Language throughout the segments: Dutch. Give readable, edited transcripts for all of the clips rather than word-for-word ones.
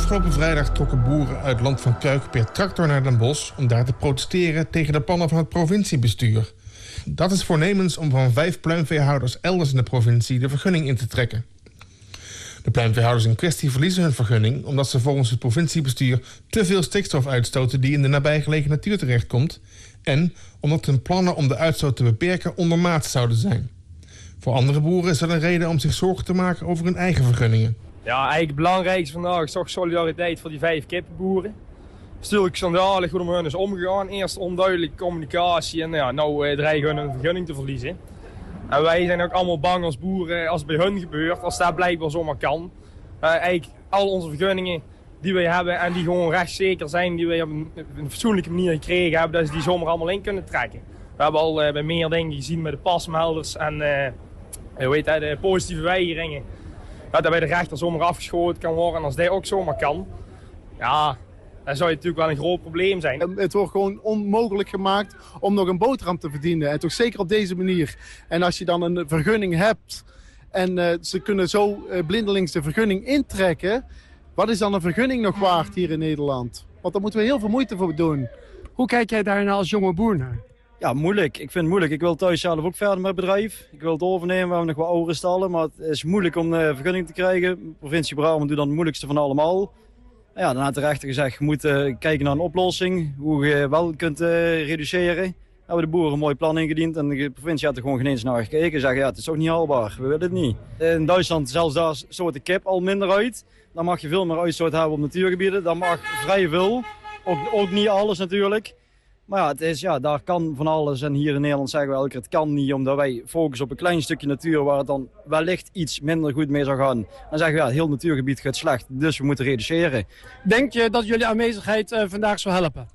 Afgelopen vrijdag trokken boeren uit Land van Kuik per tractor naar Den Bosch om daar te protesteren tegen de plannen van het provinciebestuur. Dat is voornemens om van 5 pluimveehouders elders in de provincie de vergunning in te trekken. De pluimveehouders in kwestie verliezen hun vergunning omdat ze volgens het provinciebestuur te veel stikstof uitstoten die in de nabijgelegen natuur terechtkomt en omdat hun plannen om de uitstoot te beperken ondermaats zouden zijn. Voor andere boeren is dat een reden om zich zorgen te maken over hun eigen vergunningen. Ja, eigenlijk het belangrijkste vandaag is toch solidariteit voor die 5 kippenboeren. Het is natuurlijk schandalig hoe er met hun is omgegaan. Eerst onduidelijke communicatie en nou dreigen hun een vergunning te verliezen. En wij zijn ook allemaal bang als boeren als het bij hun gebeurt, als dat blijkbaar zomaar kan. Eigenlijk al onze vergunningen die wij hebben en die gewoon rechtszeker zijn, die wij op een fatsoenlijke manier gekregen hebben, dat ze die zomaar allemaal in kunnen trekken. We hebben al bij meer dingen gezien met de pasmelders en de positieve weigeringen. Dat bij de rechter zomaar afgeschoten kan worden en als dat ook zomaar kan, ja, dan zou je natuurlijk wel een groot probleem zijn. Het wordt gewoon onmogelijk gemaakt om nog een boterham te verdienen. En toch zeker op deze manier. En als je dan een vergunning hebt en ze kunnen zo blindelings de vergunning intrekken, wat is dan een vergunning nog waard hier in Nederland? Want daar moeten we heel veel moeite voor doen. Hoe kijk jij daar nou als jonge boer naar? Ja, moeilijk. Ik vind het moeilijk. Ik wil thuis zelf ook verder met het bedrijf. Ik wil het overnemen. We hebben nog wat oude stallen, maar het is moeilijk om de vergunning te krijgen. De provincie Brabant doet dan het moeilijkste van allemaal. Ja, dan had de rechter gezegd, je moet kijken naar een oplossing. Hoe je wel kunt reduceren. We hebben de boeren een mooi plan ingediend en de provincie had er gewoon geen eens naar gekeken. Zeggen, ja, het is ook niet haalbaar. We willen het niet. In Duitsland, zelfs daar stoot de kip al minder uit. Dan mag je veel meer uitstoot hebben op natuurgebieden. Dan mag vrij veel. Ook niet alles natuurlijk. Maar ja, het is, daar kan van alles. En hier in Nederland zeggen we elke keer, het kan niet. Omdat wij focussen op een klein stukje natuur waar het dan wellicht iets minder goed mee zou gaan. Dan zeggen we, heel natuurgebied gaat slecht. Dus we moeten reduceren. Denk je dat jullie aanwezigheid vandaag zou helpen?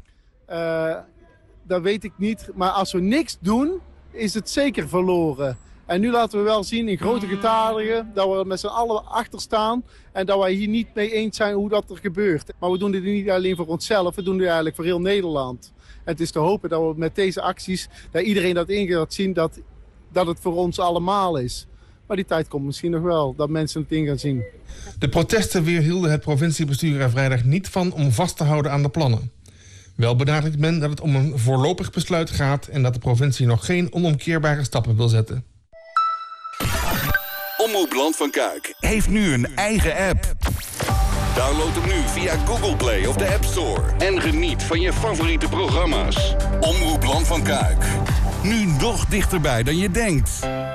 Dat weet ik niet. Maar als we niks doen, is het zeker verloren. En nu laten we wel zien in grote getalen dat we er met z'n allen achter staan. En dat wij hier niet mee eens zijn hoe dat er gebeurt. Maar we doen dit niet alleen voor onszelf, we doen dit eigenlijk voor heel Nederland. En het is te hopen dat we met deze acties, dat iedereen dat in gaat zien, dat het voor ons allemaal is. Maar die tijd komt misschien nog wel, dat mensen het in gaan zien. De protesten weerhielden het provinciebestuur er vrijdag niet van om vast te houden aan de plannen. Wel benadrukt men dat het om een voorlopig besluit gaat en dat de provincie nog geen onomkeerbare stappen wil zetten. Omroep Land van Kuik heeft nu een eigen app. Download hem nu via Google Play of de App Store. En geniet van je favoriete programma's. Omroep Land van Kuik. Nu nog dichterbij dan je denkt.